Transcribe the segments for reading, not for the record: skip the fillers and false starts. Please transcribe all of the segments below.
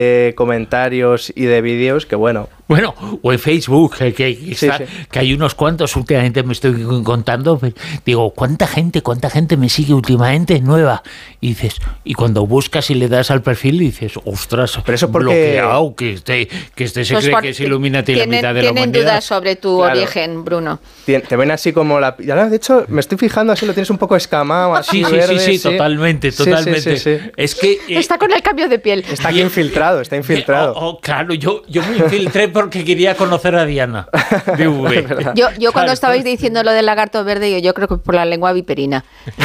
comentarios y de vídeos que bueno. Bueno, o en Facebook, que hay unos cuantos, últimamente me estoy contando, digo, ¿cuánta gente me sigue últimamente nueva? Y dices, y cuando buscas y le das al perfil, dices, ostras, pero eso porque bloqueado, que este se cree que es Illuminati la mitad de la humanidad. Tienen dudas sobre tu origen, Bruno. Te ven así como la... De hecho, me estoy fijando, así lo tienes un poco escamado, así verde. Sí, totalmente. Sí. Es que... está con el cambio de piel. Está aquí infiltrado. Claro, yo me infiltré porque quería conocer a Diana. Yo cuando estabais diciendo lo del lagarto verde, yo creo que por la lengua viperina.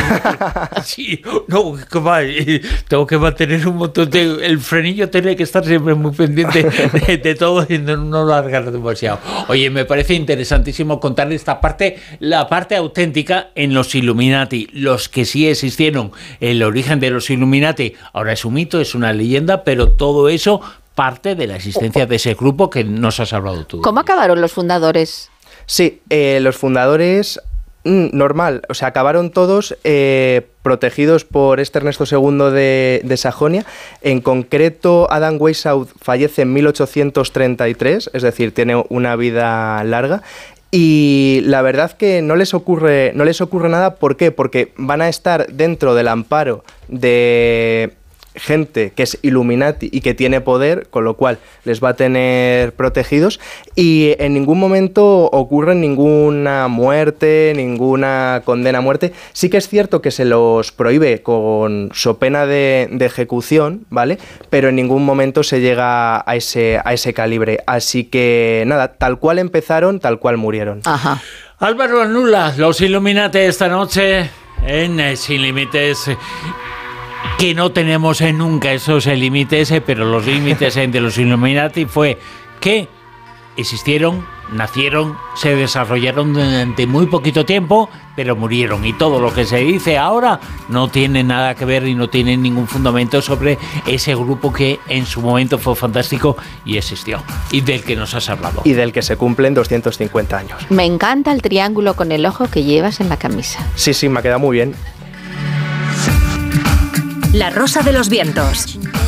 Sí, no, tengo que mantener un montón de... El frenillo tiene que estar siempre muy pendiente de todo y no largar demasiado. Oye, me parece interesantísimo contar esta parte, la parte auténtica en los Illuminati, los que sí existieron, el origen de los Illuminati. Ahora es un mito, es una leyenda, pero todo eso parte de la existencia de ese grupo que nos has hablado tú. ¿Cómo acabaron los fundadores? Sí, los fundadores, normal, o sea, acabaron todos protegidos por este Ernesto II de Sajonia. En concreto, Adam Weishaupt fallece en 1833, es decir, tiene una vida larga. Y la verdad que no les ocurre nada. ¿Por qué? Porque van a estar dentro del amparo de gente que es Illuminati y que tiene poder, con lo cual les va a tener protegidos, y en ningún momento ocurre ninguna muerte, ninguna condena a muerte. Sí que es cierto que se los prohíbe con so pena de ejecución, ¿vale? Pero en ningún momento se llega a ese calibre. Así que nada, tal cual empezaron, tal cual murieron. Ajá. Álvaro Anula, los Illuminati esta noche en Sin Límites. Que no tenemos nunca esos límites, pero los límites de los Illuminati fue que existieron, nacieron, se desarrollaron durante muy poquito tiempo, pero murieron. Y todo lo que se dice ahora no tiene nada que ver y no tiene ningún fundamento sobre ese grupo que en su momento fue fantástico y existió. Y del que nos has hablado. Y del que se cumplen 250 años. Me encanta el triángulo con el ojo que llevas en la camisa. Sí, me ha quedado muy bien. La Rosa de los Vientos.